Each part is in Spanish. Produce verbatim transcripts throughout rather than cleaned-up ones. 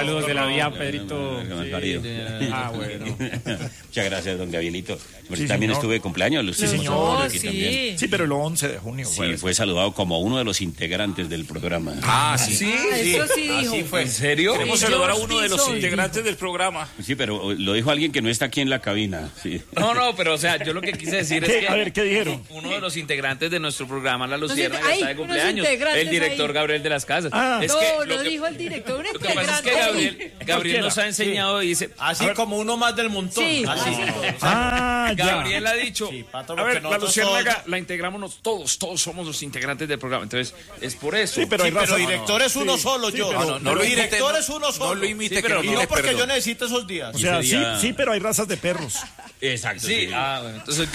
saludos de la vía, Pedrito. Sí, ah, bueno. Muchas gracias, don Gabrielito. Sí, también señor. estuve de cumpleaños. Lo Sí, estuvimos señor. aquí Sí. también. Sí, pero el once de junio. Sí, fue. fue saludado como uno de los integrantes del programa. Ah, sí. Sí, eso sí dijo. Así fue. ¿En serio? Queremos Sí, saludar a yo uno de sí los soy. integrantes del programa. Sí, pero lo dijo alguien que no está aquí en la cabina. Sí. No, no, pero o sea, yo lo que quise decir es ¿Qué? que A ver, ¿qué dijeron? uno de los integrantes de nuestro programa, La Lucierna, Ay, está de unos cumpleaños. integrantes El director ahí. Gabriel de las Casas. Ah. es no, que no lo que, dijo el director, un lo que pasa es que integrante. Gabriel, Gabriel nos ha enseñado y dice, Así como uno más del montón. Sí. Así. Ah, ya. Gabriel ha dicho, Sí, patrón, A ver, porque la nosotros Luciérnaga todos- la integramos nos- todos, todos somos los integrantes del programa. Entonces, es por eso. Sí, pero hay Sí, pero raza- director es uno Sí, solo, sí, yo. pero- No, no, no, lo director imite, es uno solo. no lo imite, Sí, pero que y pide no porque perdón. yo necesito esos días. O sea, sí, sería- sí, pero hay razas de perros. Exacto. sí, ah, bueno, entonces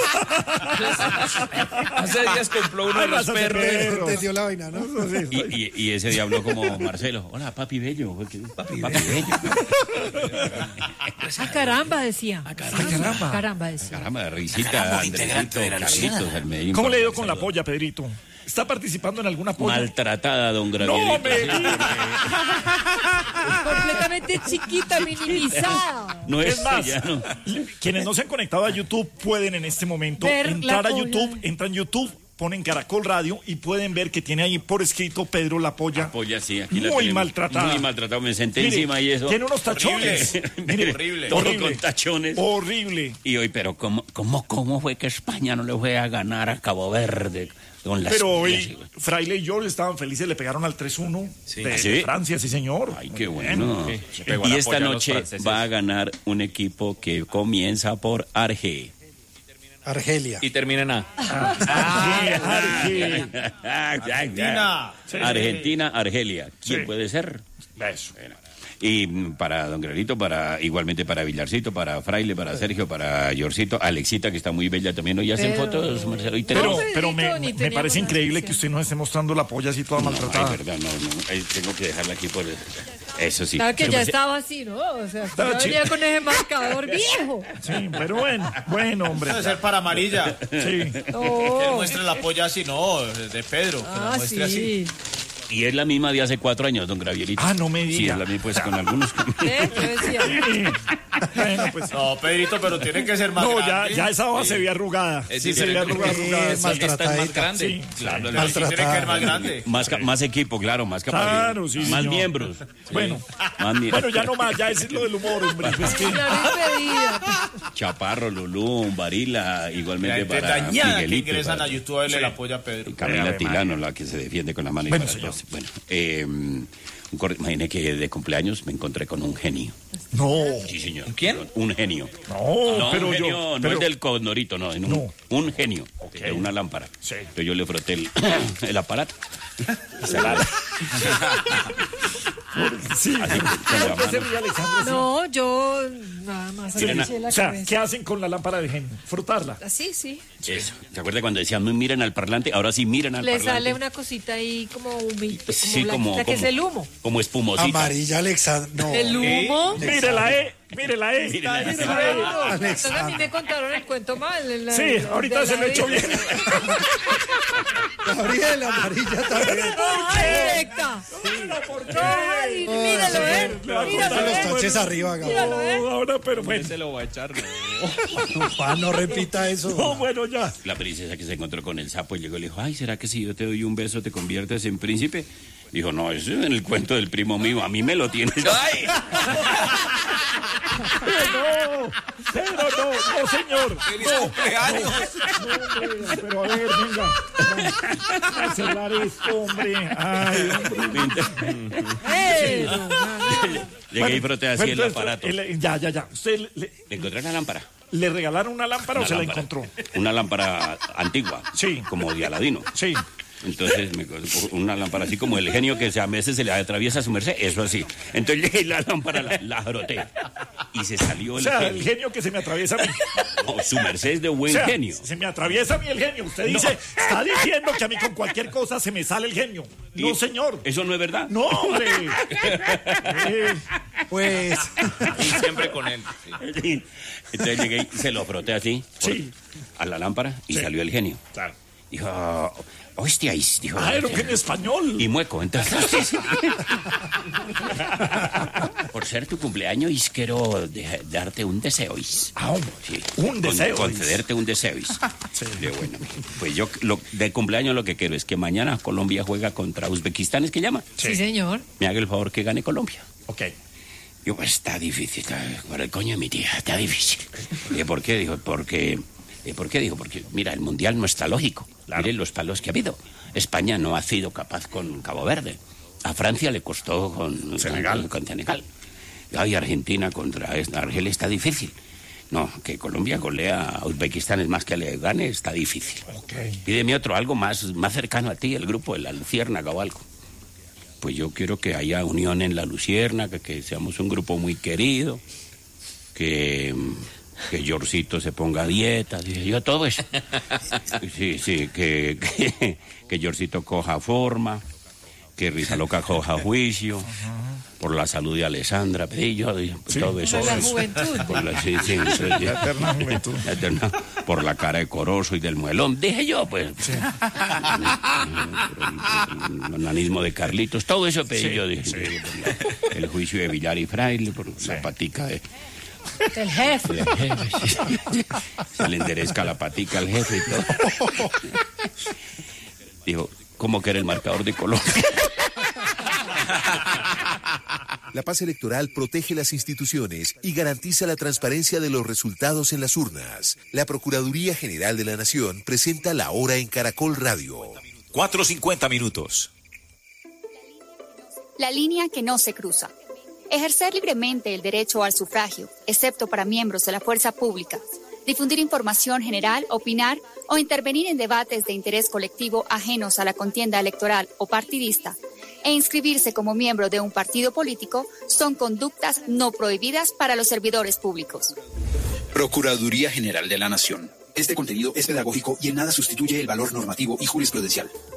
hace días compró uno de Hay los razas de perros. perros. Entendió la vaina, ¿no? Sí, sí. Y, y, y ese día habló como Marcelo. Hola, papi bello. Papi, papi bello. Ah, caramba, decía. Ah, caramba. Caramba, decía. Caramba, risita, Andresito, Carlitos, el Medellín. ¿Cómo le ha ido con la polla, Pedrito? ¿Está participando en alguna polla? Maltratada, don ¡No, Gabrielito. me diga! Completamente chiquita, minimizada. No es, Es más, ya no. quienes no se han conectado a YouTube pueden en este momento Ver entrar la a polla. YouTube, entran a YouTube, ponen Caracol Radio y pueden ver que tiene ahí por escrito Pedro la polla. Polla, sí, aquí la Muy tenemos. maltratada. Muy maltratado, me senté Mire, encima y eso. tiene unos tachones. Mire, horrible. Todo horrible. con tachones. Horrible. Y hoy, pero ¿cómo, cómo, ¿cómo fue que España no le fue a ganar a Cabo Verde? Con las Pero pollas? hoy Fraile y George estaban felices, le pegaron al tres uno de, ¿Sí? de Francia, sí señor. Ay, qué bueno. Sí, le pegó a Y la esta polla a los noche franceses. va a ganar un equipo que comienza por Arge. Argelia. Y terminan a. Sí, Arge. Argentina. Argentina, Argelia. ¿Quién Sí. puede ser? Eso. Bueno. Y mm, para don Gabrielito, para igualmente para Villarcito, para Fraile, para Sergio, para Yorcito, Alexita, que está muy bella también. Hoy hacen Pero- fotos, Marcelo. Y Pero, tenemos- pero me, Pedrito, ni me teníamos parece nada increíble que especial. usted nos esté mostrando la polla así toda No, maltratada. ay, verdad, no, no. Ahí tengo que dejarla aquí por... Eso sí. Claro que Pero ya pues, estaba así, ¿no? O sea, Estaba ya venía chido. con ese marcador viejo. Sí, pero bueno, bueno, hombre. Debe ser para amarilla. Sí. Que No. muestre la polla así, no, de Pedro. Que la Ah, muestre así. sí. Y es la misma de hace cuatro años, don Gabrielito. Ah, no me Sí, diga. es la misma, pues, con algunos... ¿Eh? Yo decía. Sí. Bueno, pues. No, Pedrito, pero tiene que ser más No, ya, grande. ya esa hoja se ve arrugada. Es Sí, se ve diferente arrugada, porque arrugada. es esa- esta es más maltratadita. grande. Sí, Claro, Pero sí tiene que ser más grande. Más, ca- más equipo, claro, más capacidad. Claro, sí, Más señor. miembros. Bueno, Más mie- bueno, ya no más, ya ese es lo del humor, hombre. Es que, Claro, impedida. Chaparro, Lulú, Varila, La igualmente gente para dañada que Miguelito. ingresan para- a YouTube a verle la polla a Pedro. Camila Ave Tilano, la que se defiende con la mano. y Bueno, para señor. todos. Bueno, eh, un cor- imagine que de cumpleaños me encontré con un genio. no, Sí, señor. ¿Quién? Un genio. no, No, pero un genio, yo. no pero- es del condorito, no, en un, No. un genio de una lámpara. Sí. Entonces yo le froté el, el aparato. Y se la- Sí, así, con la ¿por qué se mano. ríe Alexandra? No, yo nada más Miren, agaché la O sea, cabeza. ¿qué hacen con la lámpara de genio? Frotarla. Así, sí. Eso. ¿Se acuerda cuando decían no miren al parlante? Ahora sí miren al Le parlante. sale una cosita ahí como humito, como Sí, blanquita, como, que como, es el humo. como espumosita. Amarilla, Alexandra. No. ¿El humo? Mire la E, mire la E. Mire la E. Mire la E. Exacto. Entonces a mí me contaron el cuento mal. el- Sí, el- ahorita de se la lo echo vida. bien. Gabriel, amarilla también. ¡Roja directa! ¡Roja! y Míralo, ¿eh? Míralo, Corta los ¿eh? taches arriba, Gabriel. Míralo, ¿eh? No, ahora, pero bueno. Se lo va a echar. Pa, no repita eso. No, bueno, ya. La princesa que se encontró con el sapo y llegó y le dijo, ay, ¿será que si yo te doy un beso te conviertes en príncipe? Dijo, no, eso es en el cuento del primo mío, a mí me lo tienes. ¡Ay! No, pero no, no, señor. ¡Feliz cumpleaños! No, hombre, pero a ver, venga. Vamos a cerrar esto, hombre. Ay, hombre. ¡Eh! Llegué y froté así el entonces, aparato. el- ya, ya, ya. ¿Usted le, ¿Le encontré una lámpara? le regalaron una lámpara Una o se lámpara. la encontró? Una lámpara antigua. Sí. Como de Aladino. Sí. Entonces, me, una lámpara así como el genio que a veces se le atraviesa a su merced, eso así. Entonces llegué y la lámpara la, la froté. Y se salió O el sea, genio. el genio que se me atraviesa a mí. No, su merced es de O buen sea, genio. se me atraviesa a mí el genio. Usted dice, está diciendo que a mí con cualquier cosa se me sale el genio. No, Y- señor. ¿Eso no es verdad? No, hombre. Eh, Pues, Y siempre con él. sí. Entonces llegué y se lo froté así por- Sí. a la lámpara y Sí. salió el genio. Claro. Dijo, hostia, y- dijo. Ah, era un genio español. Y mueco, entonces. por ser tu cumpleaños, quiero de- darte un deseo. Ah, hombre, Sí, un deseo. concederte un deseo. De bueno, pues yo lo, de cumpleaños lo que quiero es que mañana Colombia juega contra Uzbekistán, ¿es que llama? Sí, señor. Me haga el favor que gane Colombia. Ok. Yo, pues está difícil, está, por el coño de mi tía, está difícil. ¿Y por qué? Dijo, porque, ¿y por qué? Dijo, porque, mira, el Mundial no está lógico. Miren los palos que ha habido. España no ha sido capaz con Cabo Verde. A Francia le costó con Senegal. Con, con Senegal. Ay, Argentina contra Argelia está difícil. No, que Colombia golea a Uzbekistán, es más que le gane, está difícil. Ok. Pídeme otro, algo más, más cercano a ti, el grupo de la Luciérnaga o algo. Pues yo quiero que haya unión en la Luciérnaga, que seamos un grupo muy querido, que, que Yorcito se ponga a dieta, dije yo, todo eso. Sí, sí, que, que, que Yorcito coja forma, que Rizaloca coja juicio, por la salud de Alessandra, pedí yo, pues, todo eso. Por la eso. juventud. Por la, sí, sí, sí, La eterna juventud. la eterna- por la cara de Corozo y del muelón, dije yo, pues. El, el onanismo de Carlitos, todo eso pedí yo, dije. Por la- el juicio de Villar y Fraile, por la patica de, El jefe. del jefe. sí. Se le enderezca la patica al jefe y todo. Dijo, ¿cómo que era el marcador de Colombia? La paz electoral protege las instituciones y garantiza la transparencia de los resultados en las urnas. La Procuraduría General de la Nación presenta La Hora en Caracol Radio. cuatro cincuenta minutos. La línea que no se cruza. Ejercer libremente el derecho al sufragio, excepto para miembros de la fuerza pública. Difundir información general, opinar o intervenir en debates de interés colectivo ajenos a la contienda electoral o partidista e inscribirse como miembro de un partido político son conductas no prohibidas para los servidores públicos. Procuraduría General de la Nación. Este contenido es pedagógico y en nada sustituye el valor normativo y jurisprudencial.